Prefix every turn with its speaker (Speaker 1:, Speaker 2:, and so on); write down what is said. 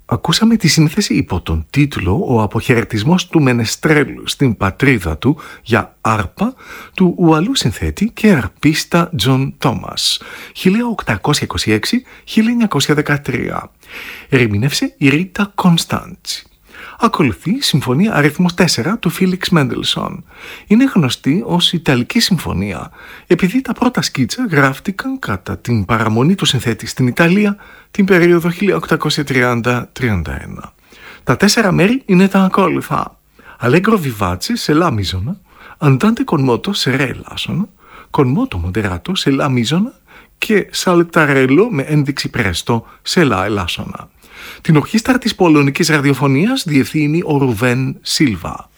Speaker 1: Ακούσαμε τη σύνθεση υπό τον τίτλο «Ο αποχαιρετισμός του Μενεστρέλου στην πατρίδα του» για άρπα του Ουαλού συνθέτη και αρπίστα Τζον Τόμας, 1826-1913. Ερμήνευσε η Ρίτα Κωνστάντσι. Ακολουθεί η Συμφωνία αριθμός 4 του Φίλιξ Μέντελσον. Είναι γνωστή ως Ιταλική Συμφωνία, επειδή τα πρώτα σκίτσα γράφτηκαν κατά την παραμονή του συνθέτη στην Ιταλία την περίοδο 1830-31. Τα 4 μέρη είναι τα ακόλουθα: Allegro vivace σε λα μίζωνα, Andante con moto σε ρε ελάσσονα, con moto moderato σε λα μίζωνα και Saltarello με ένδειξη πρέστο σε λα ελάσσονα. Την ορχήστρα της Πολωνικής Ραδιοφωνίας διευθύνει ο Ρουβέν Σίλβα.